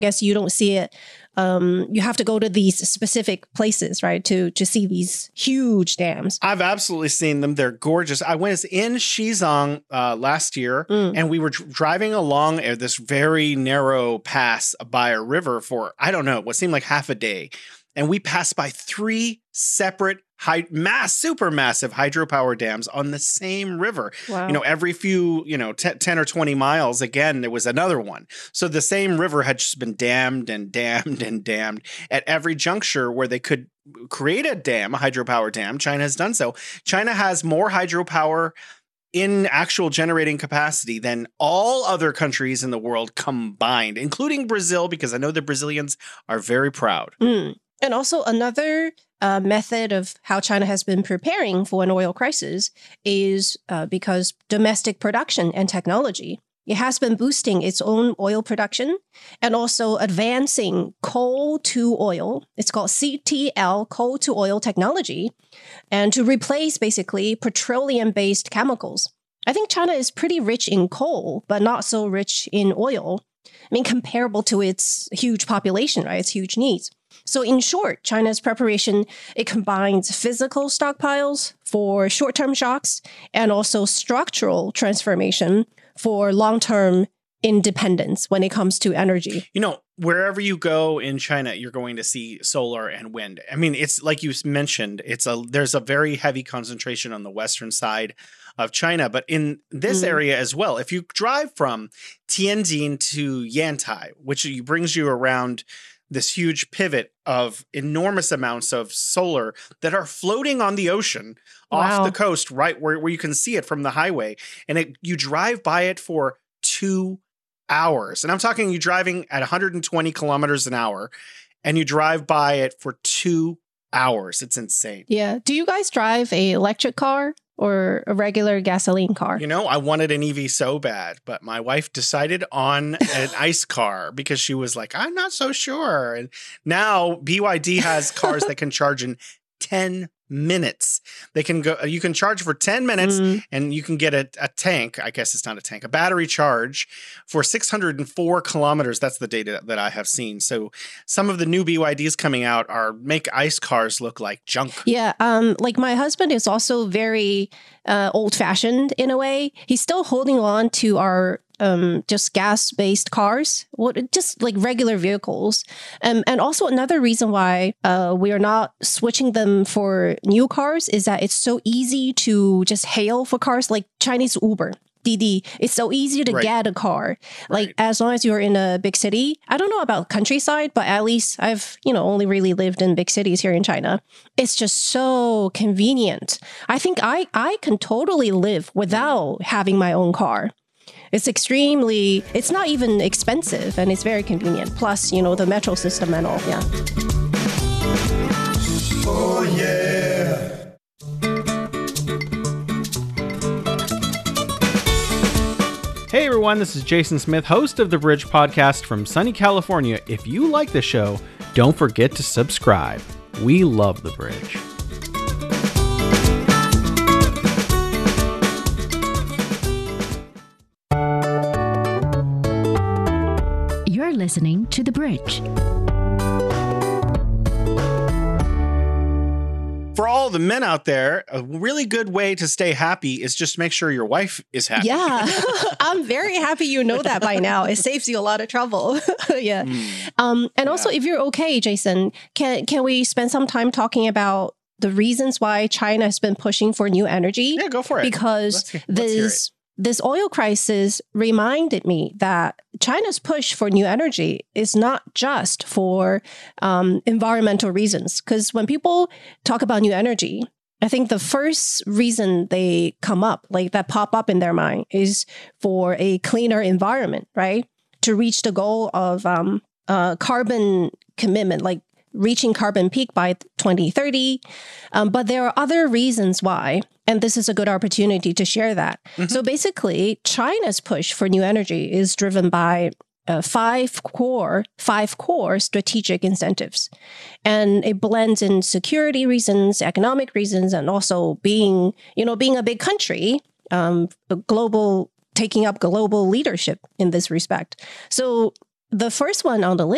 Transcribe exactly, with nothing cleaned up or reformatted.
guess you don't see it. Um, you have to go to these specific places, right, to to see these huge dams. I've absolutely seen them. They're gorgeous. I was in Xizang uh, last year, mm. and we were dr- driving along this very narrow pass by a river for, I don't know, what seemed like half a day. And we passed by three separate high, mass, super massive hydropower dams on the same river. Wow. You know, every few, you know, t- ten or twenty miles, again, there was another one. So the same river had just been dammed and dammed and dammed at every juncture where they could create a dam, a hydropower dam. China has done so. China has more hydropower in actual generating capacity than all other countries in the world combined, including Brazil, because I know the Brazilians are very proud. Mm. And also another uh, method of how China has been preparing for an oil crisis is uh, because domestic production and technology. It has been boosting its own oil production and also advancing coal to oil. It's called C T L, coal to oil technology, and to replace basically petroleum-based chemicals. I think China is pretty rich in coal, but not so rich in oil. I mean, comparable to its huge population, right? Its huge needs. So in short, China's preparation, it combines physical stockpiles for short-term shocks and also structural transformation for long-term independence when it comes to energy. You know, wherever you go in China, you're going to see solar and wind. I mean, it's like you mentioned, it's a there's a very heavy concentration on the western side of China, but in this mm. area as well. If you drive from Tianjin to Yantai, which brings you around this huge pivot of enormous amounts of solar that are floating on the ocean wow. off the coast, right where, where you can see it from the highway. And it, you drive by it for two hours. And I'm talking you driving at one hundred twenty kilometers an hour, and you drive by it for two hours. It's insane. Yeah. Do you guys drive a electric car or a regular gasoline car? You know, I wanted an E V so bad, but my wife decided on an ICE car because she was like, I'm not so sure. And now B Y D has cars that can charge in ten minutes. They can go, you can charge for ten minutes mm. and you can get a, a tank. I guess it's not a tank, a battery charge for six hundred four kilometers. That's the data that I have seen. So some of the new B Y Ds coming out are make ICE cars look like junk. Yeah. Um, like my husband is also very uh, old fashioned in a way. He's still holding on to our Um, just gas-based cars, what just like regular vehicles. Um, and also another reason why uh, we are not switching them for new cars is that it's so easy to just hail for cars like Chinese Uber, Didi. It's so easy to right. get a car. Like right. as long as you're in a big city. I don't know about countryside, but at least I've, you know, only really lived in big cities here in China. It's just so convenient. I think I, I can totally live without having my own car. It's extremely, it's not even expensive and it's very convenient. Plus, you know, the metro system and all. Yeah. Oh, yeah. Hey everyone, this is Jason Smith, host of The Bridge Podcast from sunny California. If you like the show, don't forget to subscribe. We love The Bridge. You're listening to The Bridge. For all the men out there, a really good way to stay happy is just make sure your wife is happy. Yeah, I'm very happy you know that by now. It saves you a lot of trouble. yeah. Mm. Um, and yeah. also, if you're okay, Jason, can can we spend some time talking about the reasons why China has been pushing for new energy? Yeah, go for it. Because let's, let's this this oil crisis reminded me that China's push for new energy is not just for um, environmental reasons. Because when people talk about new energy, I think the first reason they come up, like that pop up in their mind, is for a cleaner environment, right? To reach the goal of um, uh, carbon commitment, like reaching carbon peak by twenty thirty. Um, but there are other reasons why, and this is a good opportunity to share that. Mm-hmm. So basically, China's push for new energy is driven by uh, five core, five core strategic incentives. And it blends in security reasons, economic reasons, and also being, you know, being a big country, um, a global, taking up global leadership in this respect. So the first one on the list